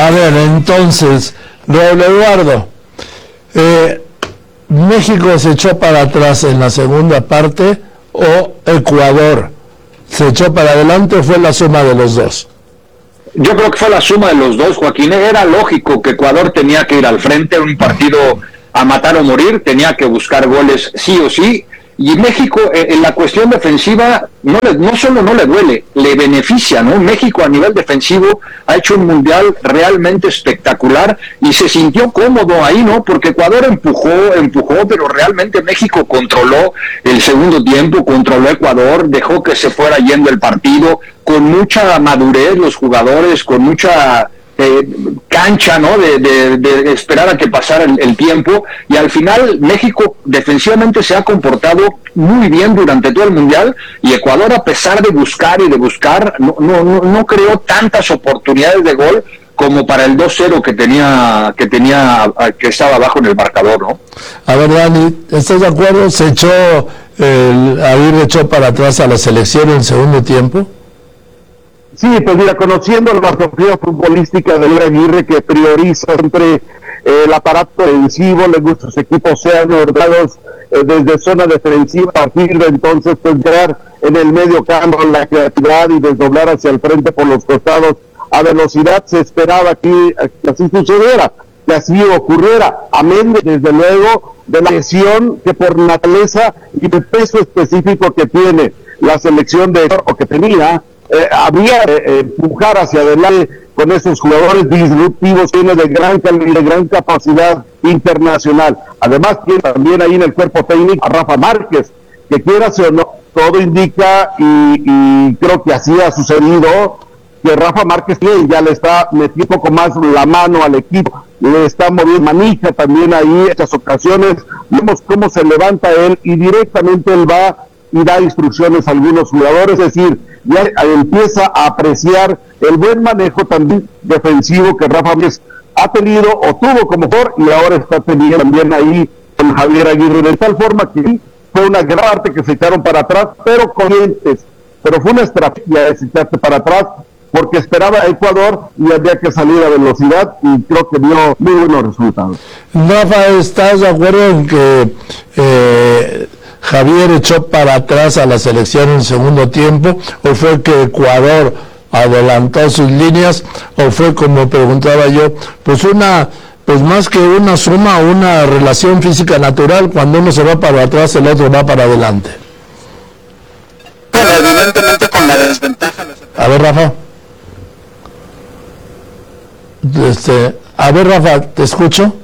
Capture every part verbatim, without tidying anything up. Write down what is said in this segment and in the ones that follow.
A ver, entonces, Raúl Eduardo, eh, ¿México se echó para atrás en la segunda parte o Ecuador se echó para adelante o fue la suma de los dos? Yo creo que fue la suma de los dos, Joaquín. Era lógico que Ecuador tenía que ir al frente, un partido a matar o morir, tenía que buscar goles sí o sí, y México en la cuestión defensiva no, le, no solo no le duele, le beneficia, ¿no? México a nivel defensivo ha hecho un mundial realmente espectacular y se sintió cómodo ahí, ¿no? Porque Ecuador empujó, empujó, pero realmente México controló el segundo tiempo, controló Ecuador, dejó que se fuera yendo el partido con mucha madurez los jugadores, con mucha Eh, cancha, ¿no? De, de, de esperar a que pasara el, el tiempo, y al final México defensivamente se ha comportado muy bien durante todo el mundial, y Ecuador, a pesar de buscar y de buscar, no, no, no, no creó tantas oportunidades de gol como para el dos cero que tenía, que tenía, que estaba abajo en el marcador, ¿no? A ver, Dani, ¿estás de acuerdo? ¿Se echó, el Aguirre echó para atrás a la selección en el segundo tiempo? Sí, pues mira, conociendo la filosofía futbolística de Luis Aguirre, que prioriza siempre eh, el aparato defensivo, le gusta que sus equipos sean ordenados eh, desde zona defensiva, a partir de entonces pues entrar en el medio campo la creatividad y desdoblar hacia el frente por los costados a velocidad. Se esperaba que, que así sucediera, que así ocurriera, amén desde luego de la lesión que por naturaleza y el peso específico que tiene la selección de o que tenía. Eh, habría que eh, empujar hacia adelante con esos jugadores disruptivos, llenos de gran calidad, de gran capacidad internacional. Además tiene también ahí en el cuerpo técnico a Rafa Márquez, que quieras o no, todo indica y, y creo que así ha sucedido, que Rafa Márquez ya le está metiendo un poco más la mano al equipo, le está moviendo manija también ahí en estas ocasiones. Vemos cómo se levanta él y directamente él va y da instrucciones a algunos jugadores, es decir, ya empieza a apreciar el buen manejo también defensivo que Rafa Márquez ha tenido o tuvo como jugador y ahora está teniendo también ahí con Javier Aguirre, de tal forma que fue una gran parte que se echaron para atrás, pero corrientes, pero fue una estrategia de echarse para atrás, porque esperaba a Ecuador y había que salir a velocidad y creo que dio muy buenos resultados. Rafa, ¿estás de acuerdo en que eh, Javier echó para atrás a la selección en el segundo tiempo, o fue que Ecuador adelantó sus líneas, o fue, como preguntaba yo, pues una, pues más que una suma, una relación física natural, cuando uno se va para atrás el otro va para adelante? Bueno, evidentemente con la desventaja. A ver, Rafa. Este, a ver, Rafa, ¿te escucho?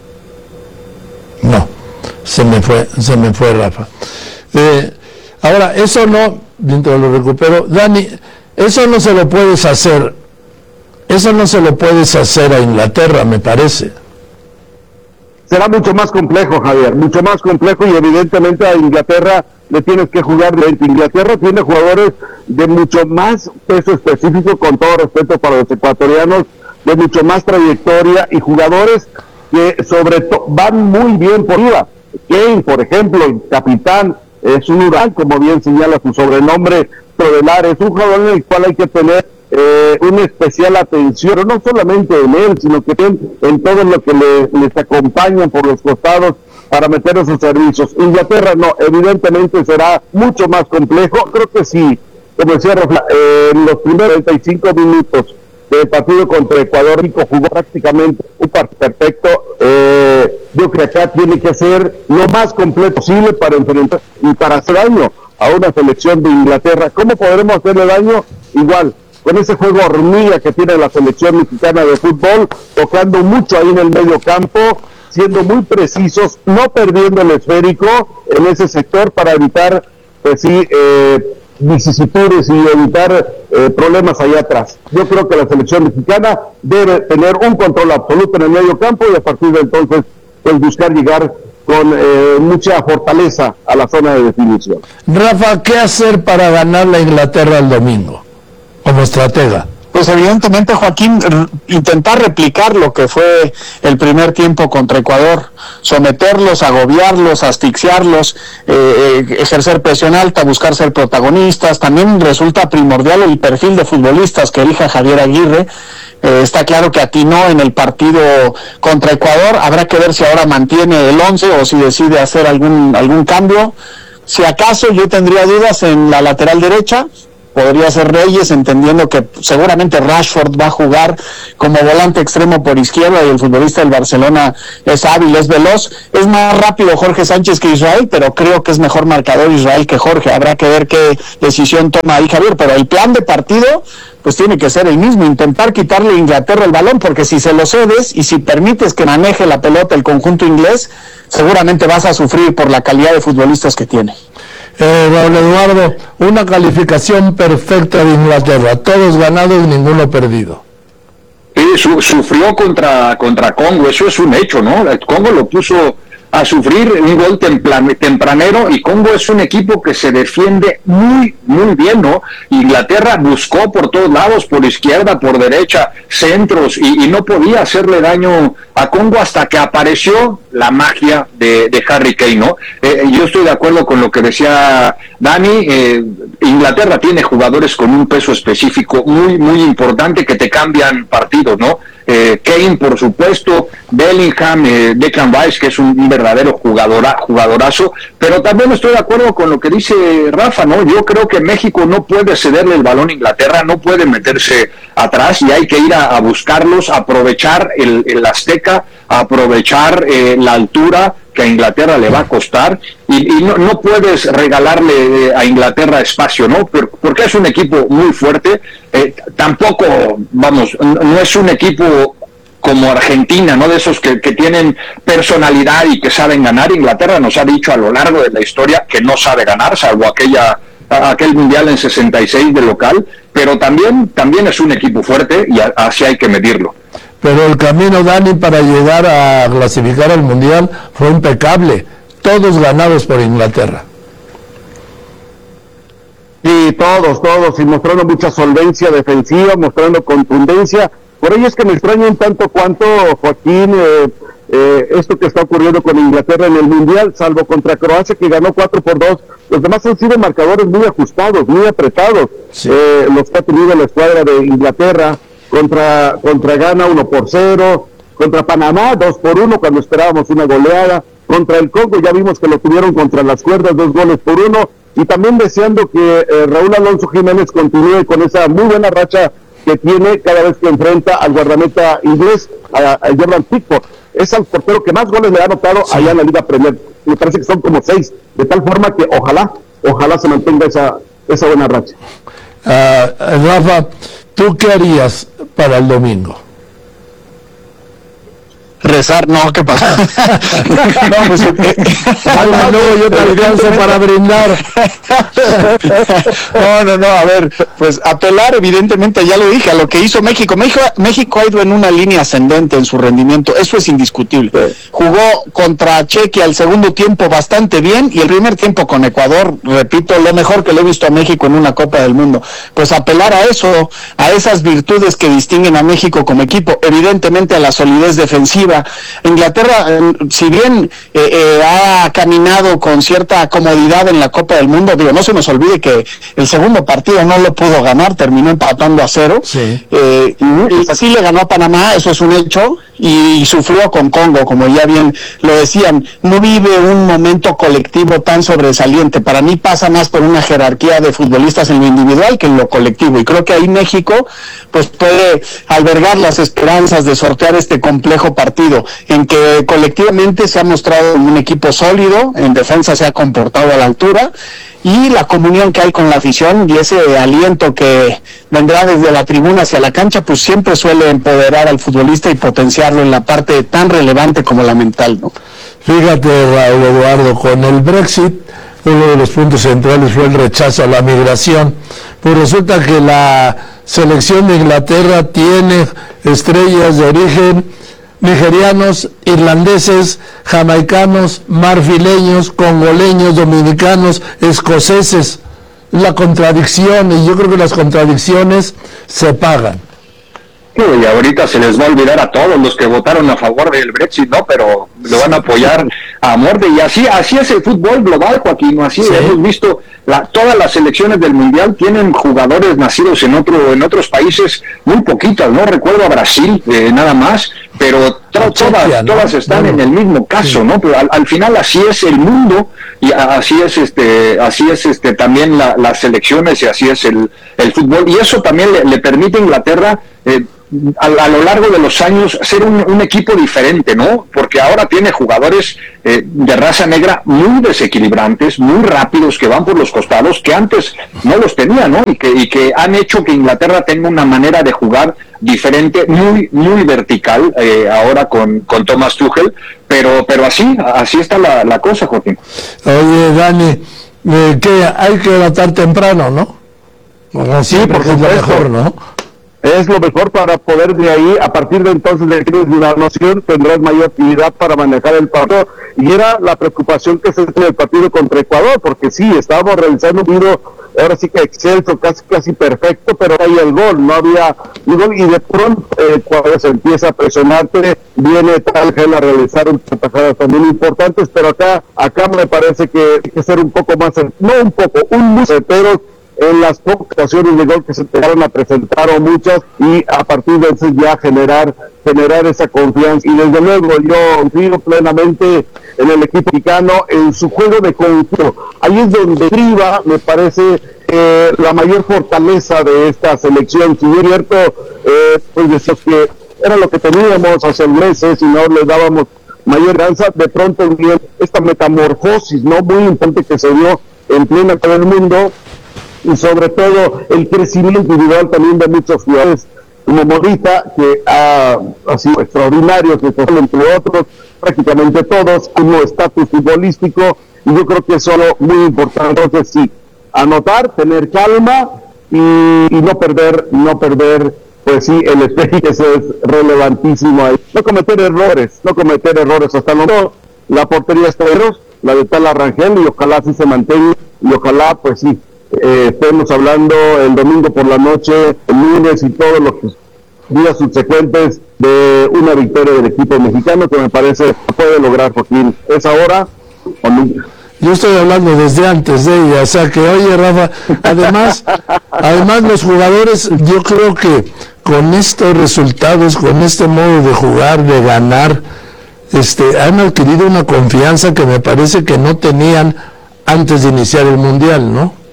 No. Se me fue, se me fue Rafa. Eh, ahora, eso no, mientras lo recupero, Dani, eso no se lo puedes hacer, eso no se lo puedes hacer a Inglaterra, me parece. Será mucho más complejo, Javier, mucho más complejo, y evidentemente a Inglaterra le tienes que jugar de Inglaterra tiene jugadores de mucho más peso específico, con todo respeto para los ecuatorianos, de mucho más trayectoria y jugadores que sobre todo van muy bien por arriba. Kane, por ejemplo, el capitán, es un huracán, como bien señala su sobrenombre, Prodelar, es un jugador en el cual hay que tener eh, una especial atención, no solamente en él, sino que en, en todo lo que le, les acompañan por los costados para meter esos servicios. Inglaterra no, evidentemente será mucho más complejo. Creo que sí, como decía Rafa, eh, en los primeros treinta y cinco minutos del partido contra Ecuador, Rico jugó prácticamente un partido perfecto. Eh, yo creo que acá tiene que ser lo más completo posible para enfrentar y para hacer daño a una selección de Inglaterra. ¿Cómo podremos hacerle daño? Igual, con ese juego hormiga que tiene la selección mexicana de fútbol, tocando mucho ahí en el medio campo, siendo muy precisos, no perdiendo el esférico en ese sector para evitar, pues sí, eh, vicisitudes y evitar eh, problemas allá atrás. Yo creo que la selección mexicana debe tener un control absoluto en el medio campo y a partir de entonces pues buscar llegar con eh, mucha fortaleza a la zona de definición. Rafa, ¿qué hacer para ganar la Inglaterra el domingo como estratega? Pues evidentemente, Joaquín, intentar replicar lo que fue el primer tiempo contra Ecuador, someterlos, agobiarlos, asfixiarlos, eh, ejercer presión alta, buscar ser protagonistas. También resulta primordial el perfil de futbolistas que elija Javier Aguirre. Eh, está claro que atinó en el partido contra Ecuador. Habrá que ver si ahora mantiene el once o si decide hacer algún algún cambio. Si acaso yo tendría dudas en la lateral derecha. Podría ser Reyes, entendiendo que seguramente Rashford va a jugar como volante extremo por izquierda y el futbolista del Barcelona es hábil, es veloz. Es más rápido Jorge Sánchez que Israel, pero creo que es mejor marcador Israel que Jorge. Habrá que ver qué decisión toma ahí Javier, pero el plan de partido pues tiene que ser el mismo, intentar quitarle a Inglaterra el balón, porque si se lo cedes y si permites que maneje la pelota el conjunto inglés, seguramente vas a sufrir por la calidad de futbolistas que tiene. Eh, Raúl Eduardo, una calificación perfecta de Inglaterra, todos ganados, ninguno perdido. Sí, su, sufrió contra, contra Congo, eso es un hecho, ¿no? Congo lo puso a sufrir un gol templan, tempranero, y Congo es un equipo que se defiende muy, muy bien, ¿no? Inglaterra buscó por todos lados, por izquierda, por derecha, centros, y, y no podía hacerle daño a Congo hasta que apareció la magia de, de Harry Kane, ¿no? Eh, yo estoy de acuerdo con lo que decía Dani. eh, Inglaterra tiene jugadores con un peso específico muy, muy importante que te cambian partidos, ¿no? Eh, Kane, por supuesto, Bellingham, eh, Declan Rice, que es un, un verdadero jugadora, jugadorazo, pero también estoy de acuerdo con lo que dice Rafa, ¿no? Yo creo que México no puede cederle el balón a Inglaterra, no puede meterse atrás, y hay que ir a, a buscarlos, aprovechar el, el Azteca, aprovechar eh, la altura que a Inglaterra le va a costar, y, y no, no puedes regalarle a Inglaterra espacio, ¿no? Porque es un equipo muy fuerte. Eh, tampoco, vamos, no es un equipo como Argentina, ¿no? De esos que, que tienen personalidad y que saben ganar. Inglaterra nos ha dicho a lo largo de la historia que no sabe ganar, salvo aquella aquel mundial en sesenta y seis de local, pero también, también es un equipo fuerte, y a, así hay que medirlo. Pero el camino, Dani, para llegar a clasificar al Mundial fue impecable. Todos ganados por Inglaterra. Sí, todos, todos, y mostrando mucha solvencia defensiva, mostrando contundencia. Por ello es que me extraña un tanto cuanto, Joaquín, eh, eh, esto que está ocurriendo con Inglaterra en el Mundial, salvo contra Croacia, que ganó cuatro por dos. Los demás han sido marcadores muy ajustados, muy apretados. Sí. Eh, los que ha tenido la escuadra de Inglaterra. Contra, contra Ghana uno por cero, contra Panamá dos por uno cuando esperábamos una goleada, contra el Congo ya vimos que lo tuvieron contra las cuerdas, dos goles por uno, y también deseando que eh, Raúl Alonso Jiménez continúe con esa muy buena racha que tiene cada vez que enfrenta al guardameta inglés, a, a Jordan Pickford. Es el portero que más goles le ha anotado sí. allá en la Liga Premier, me parece que son como seis, de tal forma que ojalá, ojalá se mantenga esa, esa buena racha. Uh, Rafa, ¿tú qué harías para el domingo? Rezar, no, ¿qué pasa? no, pues Ay, no, yo te alcanzo para brindar. no, no, no, a ver, pues apelar, evidentemente, ya lo dije, a lo que hizo México. México. México ha ido en una línea ascendente en su rendimiento, eso es indiscutible. Jugó contra Chequia el segundo tiempo bastante bien, y el primer tiempo con Ecuador, repito, lo mejor que le he visto a México en una Copa del Mundo. Pues apelar a eso, a esas virtudes que distinguen a México como equipo, evidentemente a la solidez defensiva. Inglaterra, eh, si bien eh, eh, ha caminado con cierta comodidad en la Copa del Mundo, digo, no se nos olvide que el segundo partido no lo pudo ganar, terminó empatando a cero. Sí. Eh, y así le ganó a Panamá, eso es un hecho, y, y sufrió con Congo, como ya bien lo decían. No vive un momento colectivo tan sobresaliente. Para mí pasa más por una jerarquía de futbolistas en lo individual que en lo colectivo, y creo que ahí México pues puede albergar las esperanzas de sortear este complejo partido, en que colectivamente se ha mostrado un equipo sólido, en defensa se ha comportado a la altura, y la comunión que hay con la afición y ese aliento que vendrá desde la tribuna hacia la cancha, pues siempre suele empoderar al futbolista y potenciarlo en la parte tan relevante como la mental, ¿no? Fíjate, Raúl Eduardo, con el Brexit, uno de los puntos centrales fue el rechazo a la migración. Pues resulta que la selección de Inglaterra tiene estrellas de origen nigerianos, irlandeses, jamaicanos, marfileños, congoleños, dominicanos, escoceses. La contradicción, y yo creo que las contradicciones se pagan. Y ahorita se les va a olvidar a todos los que votaron a favor del Brexit, ¿no? Pero lo van a apoyar a muerte. Y así así es el fútbol global, Joaquín. Así sí. Hemos visto, la, todas las selecciones del Mundial tienen jugadores nacidos en otro en otros países, muy poquitas, ¿no? Recuerdo a Brasil, eh, nada más, pero to, todas, ¿no? todas están bueno, en el mismo caso, sí. ¿no? Pero al, al final así es el mundo y así es este así es este también la, las selecciones y así es el, el fútbol. Y eso también le, le permite a Inglaterra eh, A, a lo largo de los años ser un, un equipo diferente, ¿no? Porque ahora tiene jugadores eh, de raza negra muy desequilibrantes, muy rápidos, que van por los costados, que antes no los tenía, ¿no? Y que, y que han hecho que Inglaterra tenga una manera de jugar diferente, muy muy vertical, eh, ahora con, con Thomas Tuchel, pero pero así, así está la, la cosa, Joaquín. Oye, Dani, eh, que hay que tratar temprano, ¿no? Bueno, sí, porque es lo mejor, ¿no? Es lo mejor para poder de ahí, a partir de entonces de la noción, tendrás mayor actividad para manejar el partido. Y era la preocupación que se tiene el partido contra Ecuador, porque sí, estábamos realizando un video, ahora sí que excelso, casi casi perfecto, pero ahí el gol, no había un gol, y de pronto eh, cuando se empieza a presionarte, viene tal gel a realizar un tajadas también importantes, pero acá acá me parece que hay que ser un poco más, no un poco, un muy certero en las pocas ocasiones de gol que se empezaron a presentar, o muchas, y a partir de eso ya generar generar esa confianza. Y desde luego yo confío plenamente en el equipo mexicano, en su juego de conjunto. Ahí es donde priva, me parece, eh, la mayor fortaleza de esta selección. Si es cierto, eh, pues decías que era lo que teníamos hace meses y no le dábamos mayor danza, de pronto bien esta metamorfosis, ¿no? Muy importante que se dio en plena todo el mundo, y sobre todo el crecimiento individual también de muchos jugadores como Morita, que ha, ha sido extraordinario, que entre otros, prácticamente todos, como estatus futbolístico, y yo creo que es solo muy importante. Entonces sí, anotar, tener calma y, y no perder, no perder, pues sí, el espíritu, eso es relevantísimo ahí. No cometer errores, no cometer errores hasta luego. La portería está de la de Tala Rangel, y ojalá sí se mantenga, y ojalá, pues sí, Eh, estemos hablando el domingo por la noche, el lunes y todos los días subsecuentes de una victoria del equipo mexicano, que me parece puede lograr, Joaquín. ¿Es ahora o nunca? Yo estoy hablando desde antes de ella, o sea que, oye, Rafa, además, además los jugadores, yo creo que con estos resultados, con este modo de jugar, de ganar, este, han adquirido una confianza que me parece que no tenían antes de iniciar el Mundial, ¿no?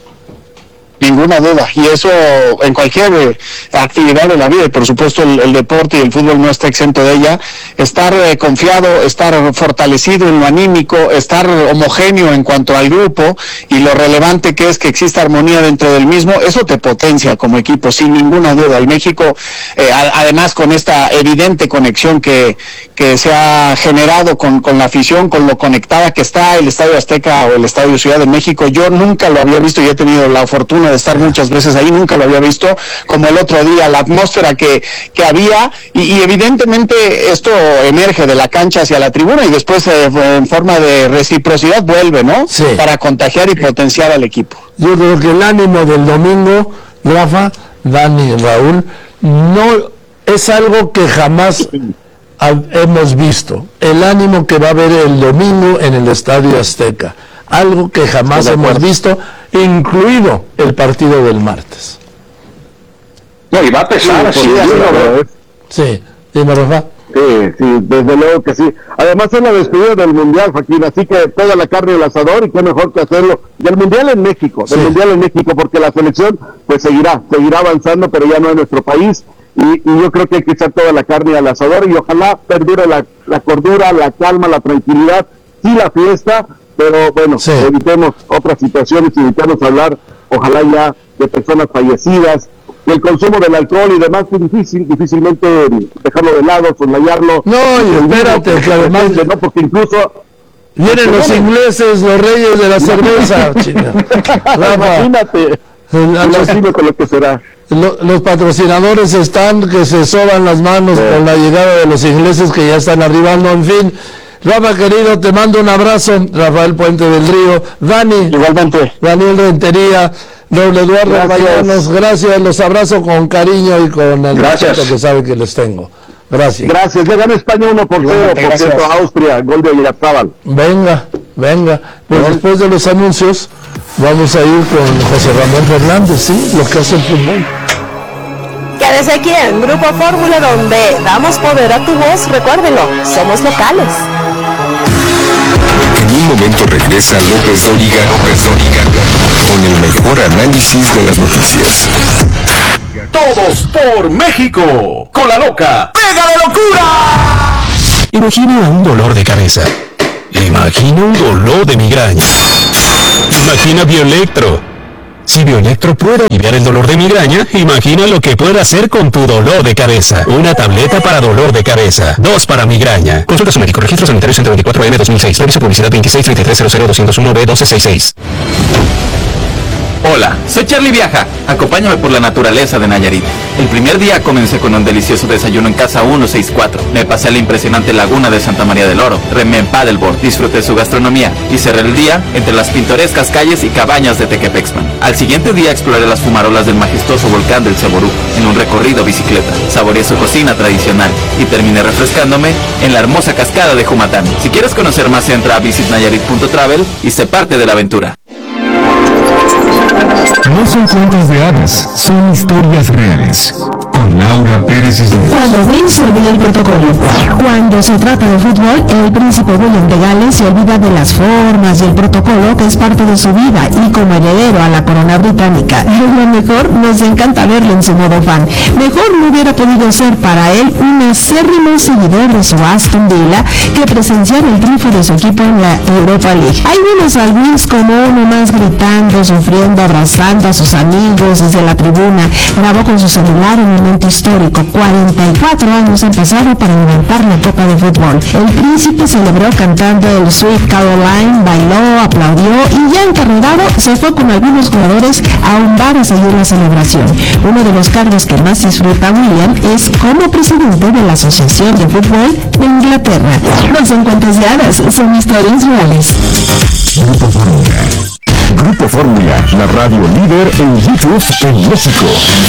Ninguna duda, y eso en cualquier eh, actividad de la vida, y por supuesto el, el deporte y el fútbol no está exento de ella. Estar eh, confiado, estar fortalecido en lo anímico, estar homogéneo en cuanto al grupo y lo relevante que es que exista armonía dentro del mismo, eso te potencia como equipo, sin ninguna duda. El México, eh, a, además con esta evidente conexión que, que se ha generado con, con la afición, con lo conectada que está el Estadio Azteca o el Estadio Ciudad de México, yo nunca lo había visto y he tenido la fortuna de estar muchas veces ahí, nunca lo había visto como el otro día, la atmósfera que, que había, y, y evidentemente esto emerge de la cancha hacia la tribuna y después eh, en forma de reciprocidad vuelve, ¿no? Sí. Para contagiar y potenciar al equipo. Yo creo que el ánimo del domingo, Rafa, Dani, Raúl, no es algo que jamás hemos visto. El ánimo que va a haber el domingo en el Estadio Azteca, algo que jamás hemos visto, incluido el partido del martes. No, y va a pesar, sí, sí, sí, dime, Rafa. Sí, sí, desde luego que sí. Además es la despedida del Mundial, Joaquín, así que toda la carne del asador, y qué mejor que hacerlo del Mundial en México, del sí. Mundial en México, porque la selección pues seguirá, seguirá avanzando, pero ya no en nuestro país, y, y yo creo que hay que echar toda la carne al asador, y ojalá perdure la, la cordura, la calma, la tranquilidad, sí la fiesta, pero bueno, sí. evitemos otras situaciones, evitemos hablar, ojalá ya, de personas fallecidas, el consumo del alcohol y demás, es difícil, difícilmente dejarlo de lado, soslayarlo. No, y espérate, que además, no, porque incluso vienen los ingleses, los reyes de la cerveza, chica. Imagínate, imagínate con lo que será. Lo, los patrocinadores están que se soban las manos sí. con la llegada de los ingleses que ya están arribando, en fin. Rafa querido, te mando un abrazo. Rafael Puente del Río, Dani, igualmente, Daniel Rentería, Raúl Eduardo Vallanos, gracias, los abrazo con cariño y con el respeto que saben que les tengo. Gracias. Gracias, le gana España uno por cero, por cierto, a Austria, gol de Oyarzabal. Venga, venga, pues ¿no? Después de los anuncios vamos a ir con José Ramón Fernández, sí, lo que hace el fútbol. Quédese aquí en Grupo Fórmula, donde damos poder a tu voz. Recuérdenlo, somos locales. En un momento regresa López Dóriga, López Dóriga, con el mejor análisis de las noticias. Todos por México, con la loca, ¡pega de locura! Imagina un dolor de cabeza. Imagina un dolor de migraña. Imagina Bioelectro. Si Bioelectro puede aliviar el dolor de migraña, imagina lo que puede hacer con tu dolor de cabeza. Una tableta para dolor de cabeza, dos para migraña. Consulta a su médico. Registro sanitario ciento veinticuatro M dos mil seis. Revisa publicidad veintiséis treinta y tres cero cero doscientos uno B doce sesenta y seis. Hola, soy Charlie Viaja. Acompáñame por la naturaleza de Nayarit. El primer día comencé con un delicioso desayuno en Casa ciento sesenta y cuatro. Me pasé a la impresionante laguna de Santa María del Oro. Remé en paddleboard, disfruté su gastronomía y cerré el día entre las pintorescas calles y cabañas de Tequepexman. Al siguiente día exploré las fumarolas del majestuoso volcán del Ceború en un recorrido bicicleta. Saboreé su cocina tradicional y terminé refrescándome en la hermosa cascada de Jumatán. Si quieres conocer más, entra a visit nayarit punto travel y sé parte de la aventura. No son cuentos de hadas, son historias reales. Con Laura Pérez Isler. Cuando Will se olvida el protocolo. Cuando se trata de fútbol, el príncipe William de Gales se olvida de las formas y el protocolo que es parte de su vida, y como heredero a la corona británica, lo mejor nos encanta verlo en su modo fan. Mejor no hubiera podido ser para él un acérrimo seguidor de su Aston Villa que presenciar el triunfo de su equipo en la Europa League. Hay unos al Wills como uno más gritando, sufriendo, abrazando a sus amigos desde la tribuna. Grabó con su celular un momento histórico. cuarenta y cuatro años han pasado para inventar la Copa de Fútbol. El príncipe celebró cantando el Sweet Caroline, bailó, aplaudió y ya encarregado se fue con algunos jugadores a un bar a seguir la celebración. Uno de los cargos que más disfruta William es como presidente de la Asociación de Fútbol de Inglaterra. No son cuentos de hadas, son historias reales. Grupo Fórmula. Grupo Fórmula, la radio líder en YouTube en México.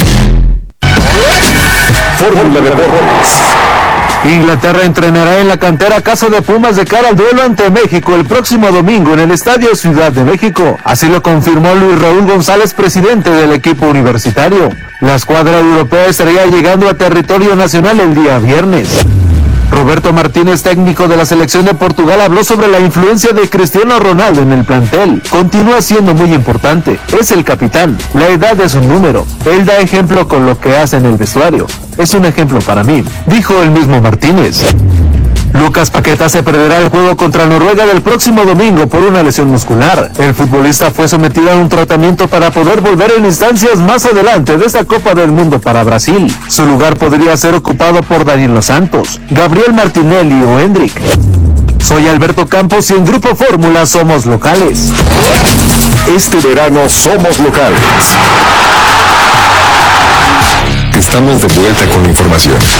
Fórmula de Borrones. Inglaterra entrenará en la cantera Casa de Pumas de cara al duelo ante México el próximo domingo en el Estadio Ciudad de México. Así lo confirmó Luis Raúl González, presidente del equipo universitario. La escuadra europea estaría llegando a territorio nacional el día viernes. Roberto Martínez, técnico de la selección de Portugal, habló sobre la influencia de Cristiano Ronaldo en el plantel. Continúa siendo muy importante. Es el capitán. La edad es un número. Él da ejemplo con lo que hace en el vestuario. Es un ejemplo para mí, dijo el mismo Martínez. Lucas Paquetá se perderá el juego contra Noruega del próximo domingo por una lesión muscular. El futbolista fue sometido a un tratamiento para poder volver en instancias más adelante de esta Copa del Mundo para Brasil. Su lugar podría ser ocupado por Danilo Santos, Gabriel Martinelli o Hendrik. Soy Alberto Campos y en Grupo Fórmula somos locales. Este verano somos locales. Estamos de vuelta con la información.